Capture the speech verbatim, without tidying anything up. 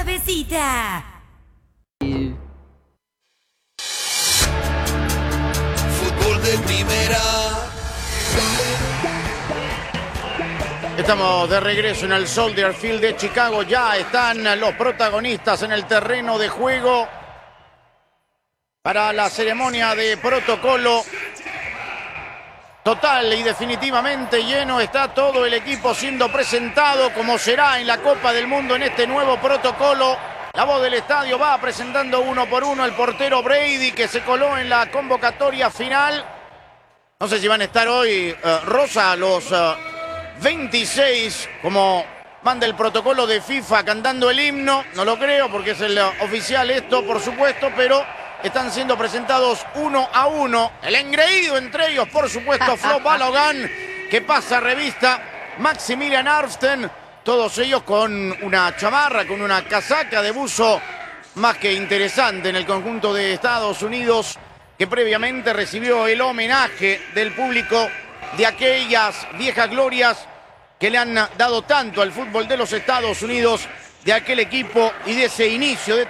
Suavecita. Fútbol de primera. Estamos de regreso en el Soldier Field de Chicago. Ya están los protagonistas en el terreno de juego para la ceremonia de protocolo. Total y definitivamente lleno está todo el equipo siendo presentado como será en la Copa del Mundo en este nuevo protocolo. La voz del estadio va presentando uno por uno el portero Brady, que se coló en la convocatoria final. No sé si van a estar hoy, uh, Rosa, los uh, veintiséis, como manda el protocolo de FIFA, cantando el himno. No lo creo porque es el uh, oficial esto, por supuesto, pero están siendo presentados uno a uno. El engreído entre ellos, por supuesto, Flo Balogan, que pasa revista, Maximilian Arfsten, todos ellos con una chamarra, con una casaca de buzo más que interesante en el conjunto de Estados Unidos, que previamente recibió el homenaje del público de aquellas viejas glorias que le han dado tanto al fútbol de los Estados Unidos, de aquel equipo y de ese inicio de